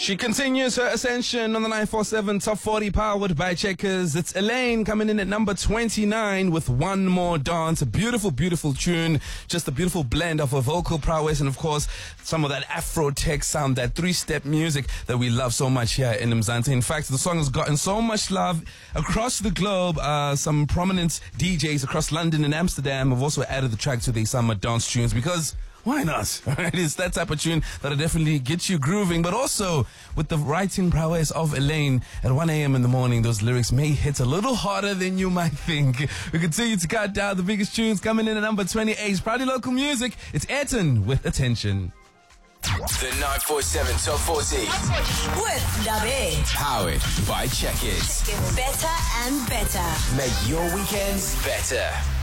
She continues her ascension on the 947 Top 40 powered by Checkers. It's Elaine coming in at number 29 with One More Dance. A beautiful, beautiful tune. Just a beautiful blend of her vocal prowess and, of course, some of that Afro tech sound, that three-step music that we love so much here in Mzansi. In fact, the song has gotten so much love across the globe. Some prominent DJs across London and Amsterdam have also added the track to their summer dance tunes because why not? Right? It's that type of tune that'll definitely get you grooving, but also with the writing prowess of Elaine at 1 a.m. in the morning, those lyrics may hit a little harder than you might think. We continue to count down the biggest tunes coming in at number 28. Proudly local music. It's Ayrton with Attention. The 947 Top 40. With Dabe. Powered by Checkers. Better and better. Make your weekends better.